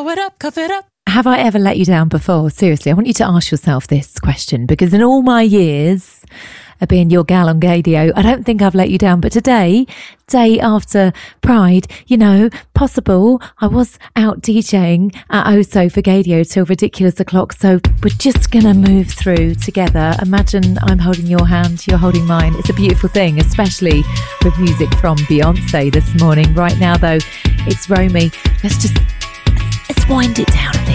blow it up, cough it up. Have I ever let you down before? Seriously, I want you to ask yourself this question, because in all my years of being your gal on Gaydio, I don't think I've let you down. But today, day after Pride, possible, I was out DJing at Oso for Gaydio till ridiculous o'clock. So we're just going to move through together. Imagine I'm holding your hand, you're holding mine. It's a beautiful thing, especially with music from Beyonce this morning. Right now, though, it's Romy. Let's wind it down.